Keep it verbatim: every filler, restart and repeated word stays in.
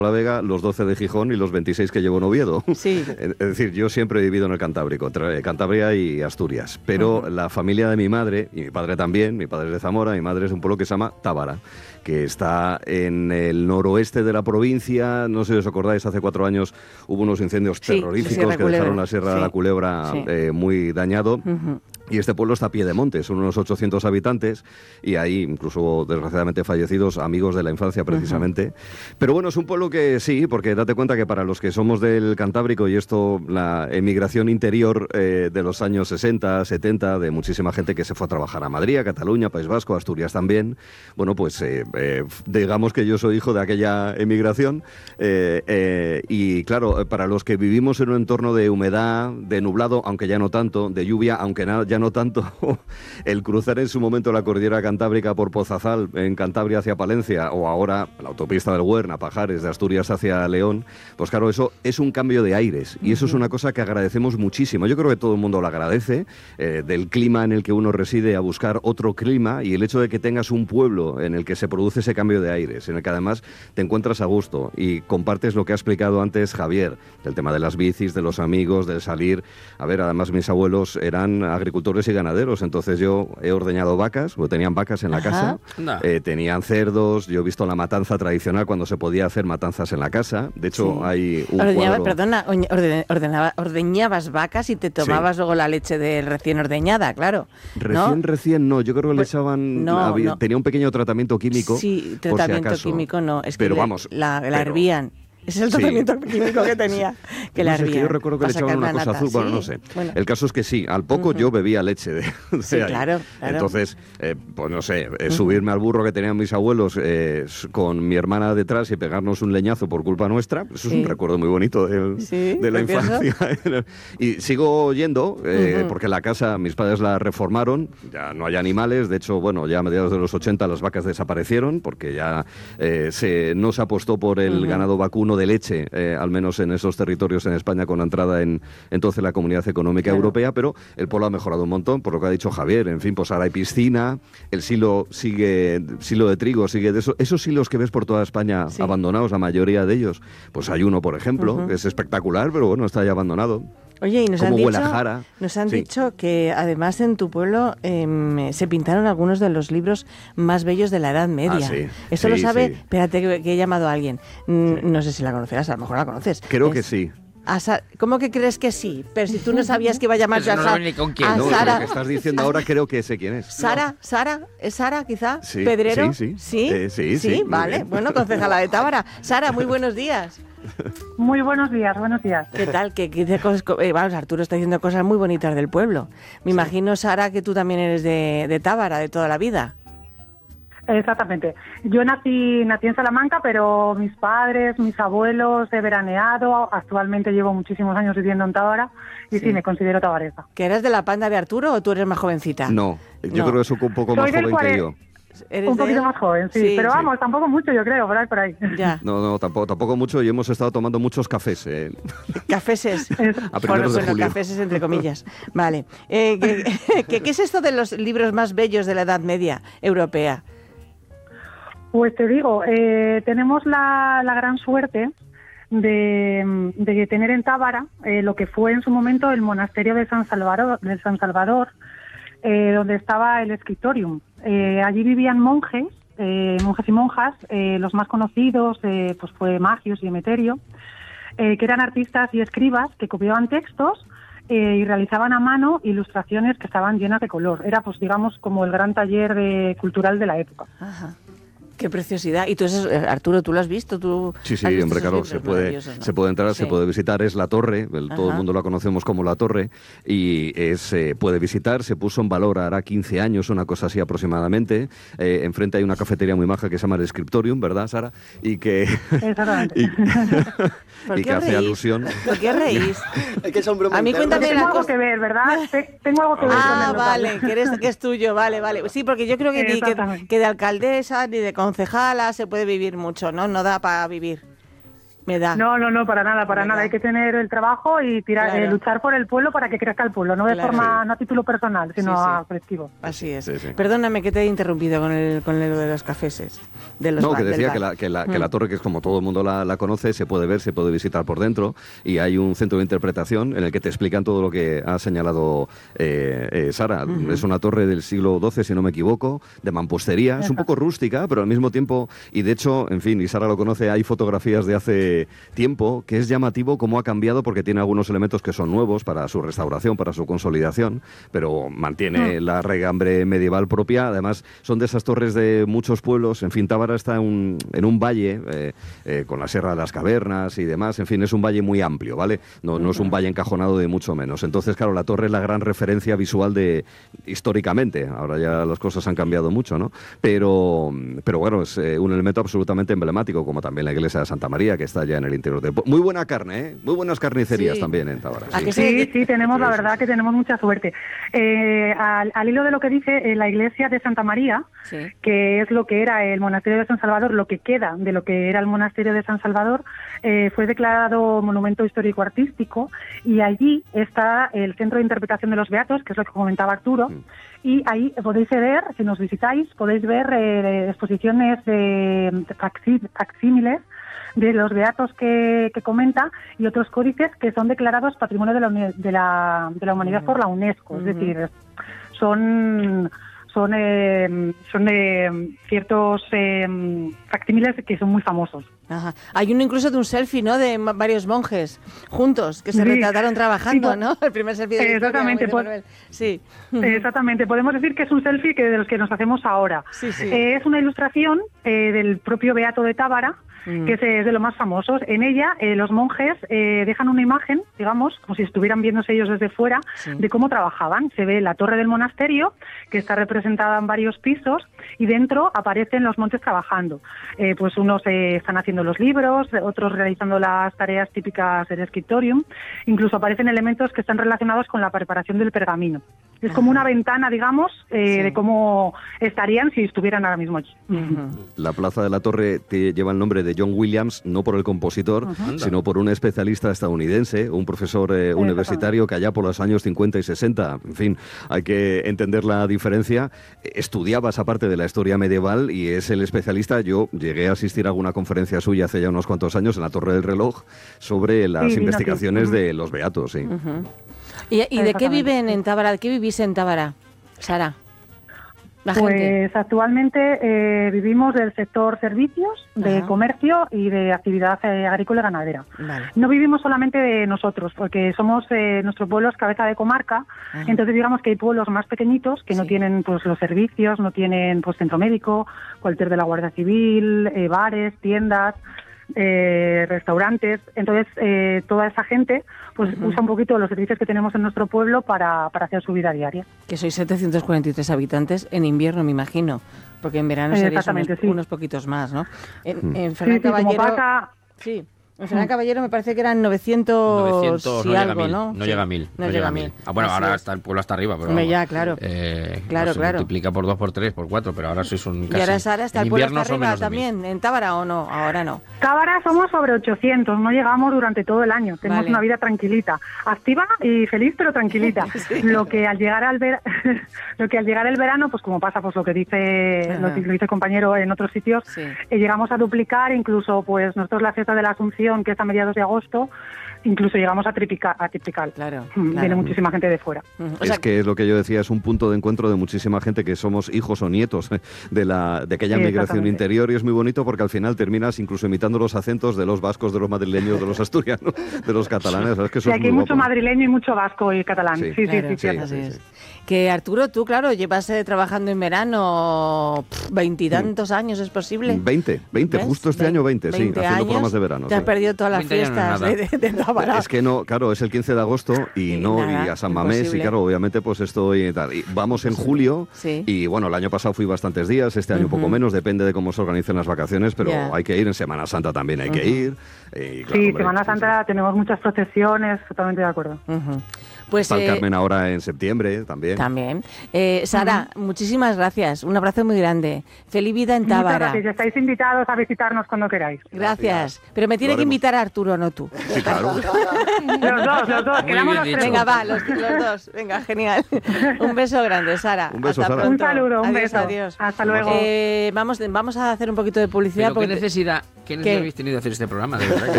La Vega, los doce de Gijón y los veintiséis que llevo en Oviedo. Sí. Es decir, yo siempre he vivido en el Cantábrico, entre Cantabria y Asturias, pero uh-huh. la familia de mi madre, y mi padre también, mi padre es de Zamora, mi madre es de un pueblo que se llama Tábara, que está en el noroeste de la provincia. No sé si os acordáis, hace cuatro años hubo unos incendios sí, terroríficos que dejaron la Sierra sí. de la Culebra sí. eh, muy dañado. Uh-huh. Y este pueblo está a pie de monte, son unos ochocientos habitantes y hay incluso desgraciadamente fallecidos amigos de la infancia precisamente. Uh-huh. Pero bueno, es un pueblo que sí, porque date cuenta que para los que somos del Cantábrico y esto, la emigración interior eh, de los años sesenta, setenta, de muchísima gente que se fue a trabajar a Madrid, a Cataluña, País Vasco, Asturias también, bueno, pues eh, eh, digamos que yo soy hijo de aquella emigración eh, eh, y claro, para los que vivimos en un entorno de humedad, de nublado, aunque ya no tanto, de lluvia, aunque na- ya no tanto, el cruzar en su momento la cordillera cantábrica por Pozazal, en Cantabria hacia Palencia, o ahora la autopista del Huerna, Pajares, de Asturias hacia León, pues claro, eso es un cambio de aires, y eso es una cosa que agradecemos muchísimo. Yo creo que todo el mundo lo agradece, eh, del clima en el que uno reside a buscar otro clima, y el hecho de que tengas un pueblo en el que se produce ese cambio de aires, en el que además te encuentras a gusto, y compartes lo que ha explicado antes Javier, del tema de las bicis, de los amigos, del salir. A ver, además mis abuelos eran agricultores y ganaderos, entonces yo he ordeñado vacas, o tenían vacas en la Ajá. casa, no. eh, tenían cerdos, yo he visto la matanza tradicional cuando se podía hacer matanzas en la casa, de hecho sí. hay un Ordeñaba, cuadro... Perdona, orde, ordenaba, ordeñabas vacas y te tomabas sí. luego la leche de recién ordeñada, claro. Recién, ¿no? recién no, yo creo que pues, le echaban, no, había, no. tenía un pequeño tratamiento químico, sí, tratamiento por si acaso. químico no, es que pero le, vamos, la, la pero, hervían. Ese es el tratamiento sí. químico que tenía, que no la sé, hervían. Que yo recuerdo que le echaban una cosa nata, azul, ¿sí? bueno, no sé. Bueno. El caso es que sí, al poco uh-huh. yo bebía leche de, de sí, ahí. Claro, claro. Entonces, eh, pues no sé, eh, uh-huh. subirme al burro que tenían mis abuelos eh, con mi hermana detrás y pegarnos un leñazo por culpa nuestra, eso sí. es un recuerdo muy bonito de, ¿Sí? de la infancia. Y sigo yendo, eh, uh-huh. porque la casa, mis padres la reformaron, ya no hay animales, de hecho, bueno, ya a mediados de los ochenta las vacas desaparecieron, porque ya eh, se, no se apostó por el uh-huh. ganado vacuno de leche, eh, al menos en esos territorios en España con la entrada en entonces la Comunidad Económica claro. Europea, pero el pueblo ha mejorado un montón, por lo que ha dicho Javier. En fin, pues ahora hay piscina, el silo sigue, silo de trigo sigue de eso. Esos silos que ves por toda España sí. abandonados, la mayoría de ellos, pues hay uno, por ejemplo, uh-huh. que es espectacular, pero bueno, está ya abandonado. Oye, y nos han, dicho, Jara. nos han sí. dicho que además en tu pueblo eh, se pintaron algunos de los libros más bellos de la Edad Media. Ah, sí. Eso sí, lo sabe, sí. espérate que, que he llamado a alguien. Sí. No sé si la conocerás, a lo mejor la conoces. Creo es, que sí. Sa- ¿Cómo que crees que sí? Pero si tú no sabías que iba a llamarse a, no Sa- ni con quién. a no, Sara. Lo que estás diciendo ahora creo que sé quién es. ¿Sara? ¿Sara? ¿Es Sara quizá? Sí, ¿Pedrero? Sí, sí. ¿Sí? Eh, sí, sí, sí vale. Bueno, concejala de Tábara. Sara, muy buenos días. Muy buenos días, buenos días. ¿Qué tal? Que, que, eh, vamos, Arturo está diciendo cosas muy bonitas del pueblo. Me sí. imagino, Sara, que tú también eres de, de Tábara, de toda la vida. Exactamente. Yo nací, nací en Salamanca, pero mis padres, mis abuelos he veraneado. Actualmente llevo muchísimos años viviendo en Tábara y sí, sí me considero tabaresa. ¿Que eres de la panda de Arturo o tú eres más jovencita? No, yo no. creo que es un poco más joven cuare... que yo. Un poquito de... más joven, sí, sí pero sí. vamos, tampoco mucho yo creo, por ahí, por ahí. Ya. No, no, tampoco, tampoco mucho y hemos estado tomando muchos cafés. Eh. Cafeses. A bueno, de bueno julio. cafeses entre comillas. Vale. Eh, ¿qué, qué, ¿Qué es esto de los libros más bellos de la Edad Media europea? Pues te digo, eh, tenemos la, la gran suerte de, de tener en Tábara eh, lo que fue en su momento el monasterio de San Salvador, de San Salvador eh, donde estaba el Scriptorium. Eh, allí vivían monjes, eh, monjes y monjas, eh, los más conocidos eh, pues fue Magius y Emeterio, eh, que eran artistas y escribas que copiaban textos eh, y realizaban a mano ilustraciones que estaban llenas de color. Era, pues digamos, como el gran taller de, cultural de la época. Ajá. Qué preciosidad. Y tú, eso, Arturo, ¿tú lo has visto? ¿Tú sí, sí, hombre, claro, se puede, ¿no? se puede entrar, sí. se puede visitar. Es la torre, el, todo el mundo la conocemos como la torre, y es, eh, puede visitar. Se puso en valor hará quince años, una cosa así aproximadamente. Eh, enfrente hay una cafetería muy maja que se llama el Scriptorium, ¿verdad, Sara? Y que, Exactamente. y, ¿Por y qué que hace reís? alusión. ¿Por qué reís? Es que es hombre A mí cuéntame tengo la algo cosa. que ver, ¿verdad? Tengo algo que ver Ah, con el vale, que, eres, que es tuyo, vale, vale. Sí, porque yo creo que, ni que, que de alcaldesa ni de concejala se puede vivir mucho, ¿no? No da para vivir. me da. No, no, no, para nada, para Me nada. da. Hay que tener el trabajo y tirar, Claro. eh, luchar por el pueblo para que crezca el pueblo, no de Claro. forma, Sí. no a título personal, sino Sí, sí. a colectivo. Así es. Sí, sí. Perdóname que te he interrumpido con el, con el de los cafeses. De los No, ba- que del decía bar. que la, que, la, que Mm. la torre, que es como todo el mundo la, la conoce, se puede ver, se puede visitar por dentro y hay un centro de interpretación en el que te explican todo lo que ha señalado eh, eh, Sara. Ujú. Es una torre del siglo doce, si no me equivoco, de mampostería. Es un poco rústica, pero al mismo tiempo, y de hecho, en fin, y Sara lo conoce, hay fotografías de hace tiempo que es llamativo cómo ha cambiado porque tiene algunos elementos que son nuevos para su restauración, para su consolidación, pero mantiene la regambre medieval propia. Además, son de esas torres de muchos pueblos. En fin, Tábara está en un, en un valle eh, eh, con la Sierra de las Cavernas y demás. En fin, es un valle muy amplio, ¿vale? No, no es un valle encajonado de mucho menos. Entonces, claro, la torre es la gran referencia visual de históricamente. Ahora ya las cosas han cambiado mucho, ¿no? Pero, pero bueno, es eh, un elemento absolutamente emblemático, como también la iglesia de Santa María, que está ya en el interior del pueblo. Muy buena carne, ¿eh? Muy buenas carnicerías Sí. también en Tábara. ¿A sí. que sí? Sí, sí, tenemos, la Sí, sí, verdad sí. que tenemos mucha suerte. Eh, al, al hilo de lo que dice, eh, la iglesia de Santa María, Sí. que es lo que era el monasterio de San Salvador, lo que queda de lo que era el monasterio de San Salvador, eh, fue declarado monumento histórico artístico y allí está el centro de interpretación de los beatos, que es lo que comentaba Arturo, Mm. y ahí podéis ver, si nos visitáis, podéis ver eh, exposiciones de facsí- facsímiles de los beatos que, que comenta y otros códices que son declarados Patrimonio de la, Uni- de la, de la Humanidad por la UNESCO. Es Ujú. decir, son son eh, son eh, ciertos eh, facsímiles que son muy famosos. Ajá. Hay uno incluso de un selfie, ¿no? De ma- varios monjes juntos que se Sí. retrataron trabajando, Sí, ¿no? El primer selfie de la historia, Exactamente, como dice pues- Manuel. Sí. Exactamente, podemos decir que es un selfie que de los que nos hacemos ahora. Sí, sí. Eh, es una ilustración eh, del propio Beato de Tábara, Mm. que es, eh, de los más famosos. En ella, eh, los monjes eh, dejan una imagen, digamos, como si estuvieran viéndose ellos desde fuera, Sí. de cómo trabajaban. Se ve la torre del monasterio, que está representada en varios pisos, y dentro aparecen los monjes trabajando. Eh, pues unos eh, están haciendo los libros, otros realizando las tareas típicas del scriptorium. Incluso aparecen elementos que están relacionados con la preparación del pergamino. Es como una ventana, digamos, eh, Sí. de cómo estarían si estuvieran ahora mismo allí. Ujú. La plaza de la Torre te lleva el nombre de John Williams, no por el compositor, sino por un especialista estadounidense, un profesor eh, universitario que allá por los años cincuenta y sesenta, en fin, hay que entender la diferencia, estudiaba esa parte de la historia medieval y es el especialista. Yo llegué a asistir a alguna conferencia suya hace ya unos cuantos años en la Torre del Reloj sobre las Sí, vino aquí. investigaciones Ujú. de los beatos, sí. Ujú. ¿Y, y de qué Exactamente, viven sí. en Tábara? ¿De qué vivís en Tábara, Sara? La gente. Pues actualmente eh, vivimos del sector servicios, de Ajá. comercio y de actividad eh, agrícola y ganadera. Vale. No vivimos solamente de nosotros, porque somos eh, nuestro pueblo es cabeza de comarca, Ajá. entonces digamos que hay pueblos más pequeñitos que no Sí. tienen pues los servicios, no tienen pues centro médico, cuartel de la Guardia Civil, eh, bares, tiendas, eh, restaurantes. Entonces eh, toda esa gente pues Ujú. usa un poquito los servicios que tenemos en nuestro pueblo para, para hacer su vida diaria. Que sois setecientos cuarenta y tres habitantes en invierno, me imagino. Porque en verano Eh, seréis exactamente, unos, sí. unos poquitos más, ¿no? En, en Sí, Ferran sí, como Caballero... pasa... Sí. En Ferran Caballero me parece que eran novecientos, novecientos, y no llega algo, a mil, ¿no? no Sí. llega a mil. No, llega a mil. Ah, bueno, Así ahora es. está el pueblo hasta arriba, pero Hombre, vamos, ya, claro. eh, Claro, no se claro. multiplica por dos, por tres, por cuatro, pero ahora sois un casi... Y ahora Sara está en el pueblo invierno hasta son arriba menos de mil. también, en Tábara o no, ahora no. Tábara somos sobre ochocientos, no llegamos durante todo el año. Tenemos Vale. una vida tranquilita, activa y feliz, pero tranquilita. Sí. Lo que al llegar al ver... lo que al llegar el verano, pues como pasa, pues lo que dice Ajá. lo, que- lo dice el compañero en otros sitios, Sí. eh, llegamos a duplicar, incluso pues nosotros la fiesta de la Asunción, que es a mediados de agosto, incluso llegamos a triplicar, a triplicar. Claro, Mm, claro. Viene muchísima gente de fuera. Ujú. O Es sea, que es lo que yo decía, es un punto de encuentro de muchísima gente que somos hijos o nietos de la de aquella Sí, migración exactamente. interior y es muy bonito porque al final terminas incluso imitando los acentos de los vascos, de los madrileños, de los asturianos, de los catalanes. ¿Sabes que eso Sí, es aquí hay muy mucho guapo? madrileño y mucho vasco y catalán. Sí. Sí, sí, sí, claro, sí, cierto. así sí, es. sí. Que Arturo, tú, claro, llevas eh, trabajando en verano pff, veintitantos años, ¿es posible? veinte, veinte, ¿Ves? justo este Ve- año veinte, sí, veinte haciendo años, programas de verano. Te has sí. perdido todas las veinte años no es fiestas de, nada. de, de Tábara. Es que no, claro, es el quince de agosto y Y no, nada, y a San Mamés, y imposible. claro, obviamente pues estoy y tal. Y vamos en julio, Sí. y bueno, el año pasado fui bastantes días, este año un poco Ujú. menos, depende de cómo se organicen las vacaciones, pero Ya. hay que ir, en Semana Santa también hay que Ujú. ir. y claro, Sí, hombre, Semana sí, sí. Santa tenemos muchas procesiones, totalmente de acuerdo. Ujú. Pues Está el eh, Carmen ahora en septiembre también. también. Eh, Sara, muchísimas gracias. Un abrazo muy grande. Feliz vida en Muchas Tábara. gracias. Estáis invitados a visitarnos cuando queráis. Gracias. Pero me tiene Lo que podemos. invitar a Arturo, no tú. Sí, claro. Los dos, los dos, Muy quedamos bien los dicho. tres. Venga, va, los, los dos. Venga, genial. Un beso grande, Sara. Un beso, Hasta Sara. pronto. Un saludo, un Adiós, beso. Adiós. Hasta luego. Eh, vamos, vamos a hacer un poquito de publicidad. Pero qué porque- necesidad, qué necesidad ¿Qué? habéis tenido de hacer este programa, de verdad.